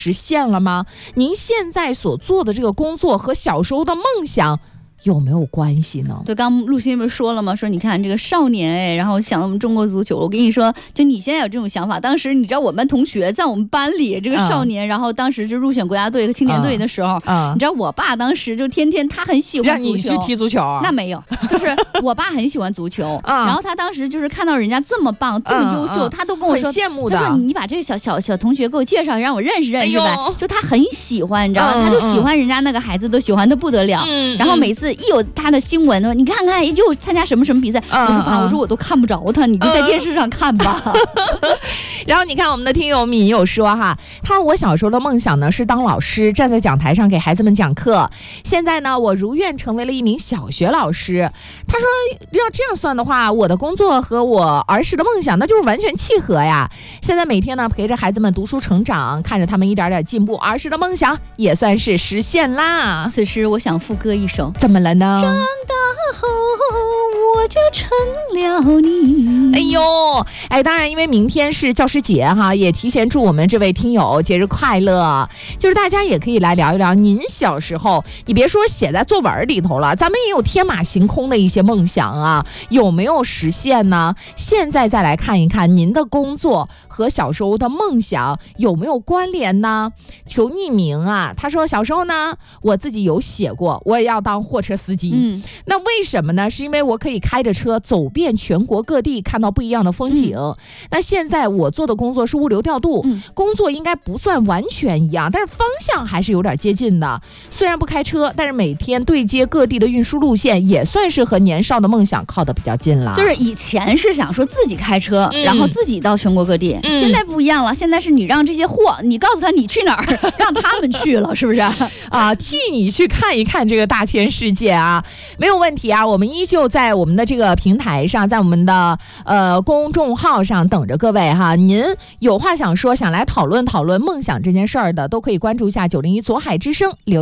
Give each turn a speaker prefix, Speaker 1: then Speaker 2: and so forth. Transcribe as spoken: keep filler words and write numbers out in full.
Speaker 1: 实现了吗？您现在所做的这个工作和小时候的梦想有没有关系呢？
Speaker 2: 对，刚陆欣不是说了吗？说你看这个少年哎，然后想到我们中国足球，我跟你说，就你现在有这种想法，当时你知道我们同学在我们班里这个少年，嗯、然后当时就入选国家队和青年队的时候，嗯、你知道我爸当时就天天他很喜欢足球，
Speaker 1: 让你去踢足球，
Speaker 2: 那没有，就是我爸很喜欢足球，嗯、然后他当时就是看到人家这么棒，这么优秀，嗯、他都跟我说
Speaker 1: 很羡慕的，
Speaker 2: 他说你把这个小小小同学给我介绍，让我认识认识呗，哎、就他很喜欢，你知道吗？嗯、他就喜欢人家那个孩子，都喜欢的不得了，嗯、然后每次一有他的新闻呢，你看看又参加什么什么比赛，嗯、我说爸，我说我都看不着他，你就在电视上看吧。
Speaker 1: 嗯、然后你看我们的听友米有说哈，他说我小时候的梦想呢是当老师，站在讲台上给孩子们讲课。现在呢，我如愿成为了一名小学老师。他说要这样算的话，我的工作和我儿时的梦想那就是完全契合呀。现在每天呢陪着孩子们读书成长，看着他们一点点进步，儿时的梦想也算是实现啦。
Speaker 2: 此时我想副歌一首，
Speaker 1: 怎么了呢？
Speaker 2: 长大后我就成了你。
Speaker 1: 哎呦，哎，当然因为明天是教师节哈，也提前祝我们这位听友节日快乐。就是大家也可以来聊一聊您小时候，你别说写在作文里头了，咱们也有天马行空的一些梦想啊，有没有实现呢？现在再来看一看您的工作和小时候的梦想有没有关联呢？求匿名啊，他说小时候呢，我自己有写过，我也要当货车司机。嗯，那为什么呢？是因为我可以开着车走遍全国各地，看到不一样的风景。嗯、那现在我做的工作是物流调度，嗯、工作应该不算完全一样，但是方向还是有点接近的。虽然不开车，但是每天对接各地的运输路线，也算是和年少的梦想靠得比较近了。
Speaker 2: 就是以前是想说自己开车，嗯、然后自己到全国各地，嗯、现在不一样了，现在是你让这些货，你告诉他你去哪儿，让他们去了，是不是？
Speaker 1: 啊，替你去看一看这个大千世界啊，没有问题啊。我们依旧在我们的这个平台上，在我们的呃公众号上等着各位哈。您有话想说，想来讨论讨论梦想这件事儿的，都可以关注一下九零一左海之声留言。